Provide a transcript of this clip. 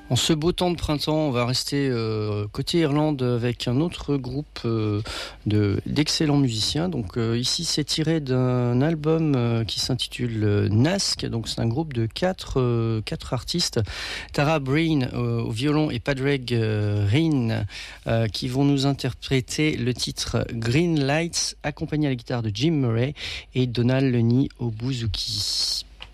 En ce beau temps de printemps, on va rester côté Irlande avec un autre groupe d'excellents musiciens. Donc ici, c'est tiré d'un album qui s'intitule Nask. Donc c'est un groupe de quatre artistes, Tara Breen au violon et Padraig Reen qui vont nous interpréter le titre Green Lights, accompagné à la guitare de Jim Murray et Donald Lenny au bouzouki.